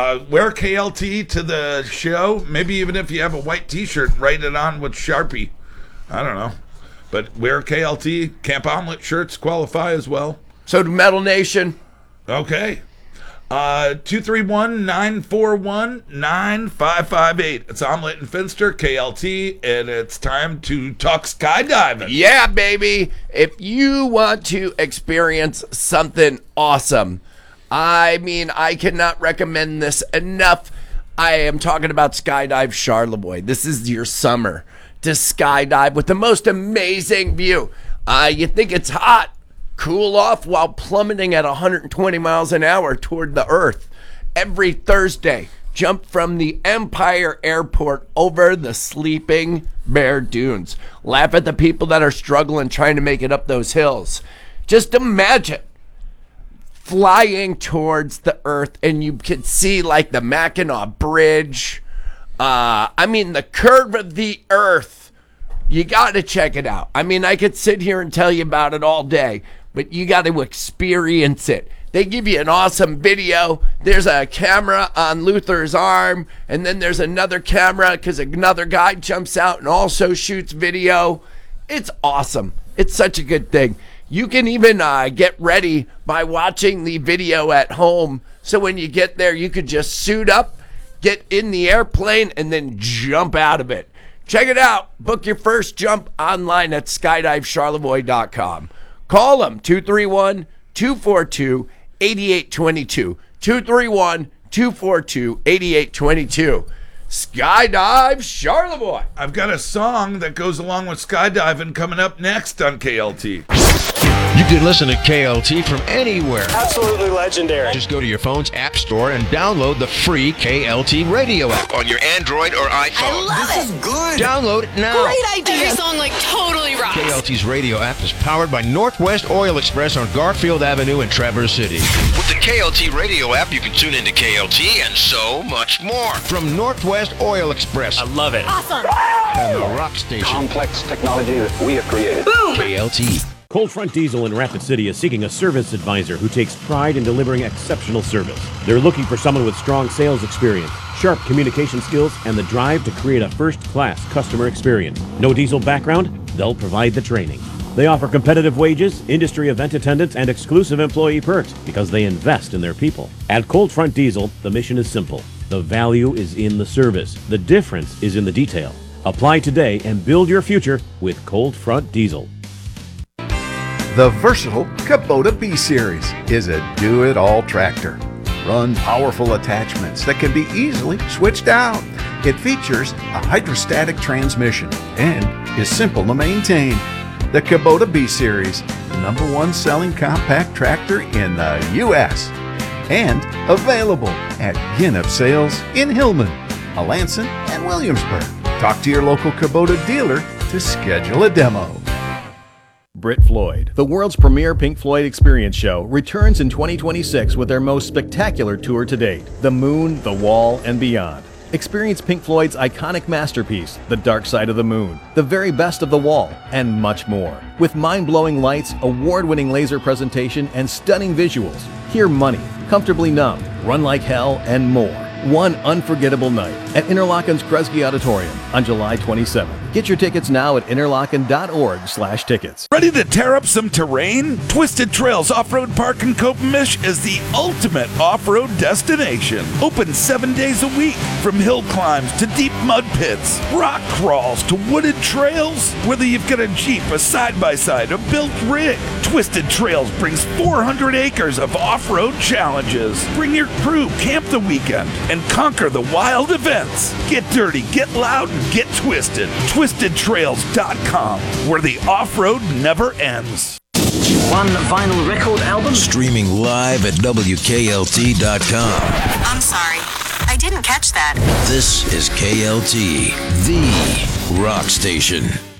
Wear KLT to the show. Maybe even if you have a white T-shirt, write it on with Sharpie. I don't know. But wear KLT. Camp Omelet shirts qualify as well. So do Metal Nation. Okay. 231-941-9558. It's Omelet and Finster, KLT, and it's time to talk skydiving. Yeah, baby. If you want to experience something awesome, I mean, I cannot recommend this enough. I am talking about Skydive Charlevoix. This is your summer to skydive with the most amazing view. You think it's hot? Cool off while plummeting at 120 miles an hour toward the earth. Every Thursday, jump from the Empire Airport over the Sleeping Bear Dunes. Laugh at the people that are struggling trying to make it up those hills. Just imagine flying towards the earth and you can see like the Mackinac Bridge. The curve of the earth. You got to check it out. I mean, I could sit here and tell you about it all day, but you got to experience it. They give you an awesome video. There's a camera on Luther's arm, and then there's another camera because another guy jumps out and also shoots video. It's awesome. It's such a good thing. You can even get ready by watching the video at home. So when you get there, you could just suit up, get in the airplane, and then jump out of it. Check it out. Book your first jump online at skydivecharlevoix.com. Call them 231-242-8822. 231-242-8822. Skydive Charlevoix. I've got a song that goes along with skydiving coming up next on KLT. You can listen to KLT from anywhere. Absolutely legendary. Just go to your phone's app store and download the free KLT radio app on your Android or iPhone. I love This is good. Download it now. Great idea. Every song totally rocks. KLT's radio app is powered by Northwest Oil Express on Garfield Avenue in Traverse City. With the KLT radio app, you can tune into KLT and so much more. From Northwest Oil Express. I love it. Awesome. And the Rock Station. Complex technology that we have created. Boom. KLT. Cold Front Diesel in Rapid City is seeking a service advisor who takes pride in delivering exceptional service. They're looking for someone with strong sales experience, sharp communication skills, and the drive to create a first-class customer experience. No diesel background? They'll provide the training. They offer competitive wages, industry event attendance, and exclusive employee perks because they invest in their people. At Cold Front Diesel, the mission is simple. The value is in the service. The difference is in the detail. Apply today and build your future with Cold Front Diesel. The versatile Kubota B-Series is a do-it-all tractor. Run powerful attachments that can be easily switched out. It features a hydrostatic transmission and is simple to maintain. The Kubota B-Series, the #1 selling compact tractor in the U.S. and available at Ginnep Sales in Hillman, Alanson, and Williamsburg. Talk to your local Kubota dealer to schedule a demo. Brit Floyd, the world's premier Pink Floyd experience show, returns in 2026 with their most spectacular tour to date, The Moon, The Wall, and Beyond. Experience Pink Floyd's iconic masterpiece, The Dark Side of the Moon, the very best of The Wall, and much more. With mind-blowing lights, award-winning laser presentation, and stunning visuals. Hear Money, Comfortably Numb, Run Like Hell, and more. One unforgettable night at Interlochen's Kresge Auditorium on July 27th. Get your tickets now at interlochen.org/tickets. Ready to tear up some terrain? Twisted Trails Off-Road Park in Copenhagen is the ultimate off-road destination. Open 7 days a week, from hill climbs to deep mud pits, rock crawls to wooded trails. Whether you've got a Jeep, a side-by-side, a built rig, Twisted Trails brings 400 acres of off-road challenges. Bring your crew, camp the weekend, and conquer the wild events. Get dirty, get loud, and get twisted. TwistedTrails.com, where the off-road never ends. One vinyl record album. Streaming live at WKLT.com. I'm sorry, I didn't catch that. This is KLT, the rock station.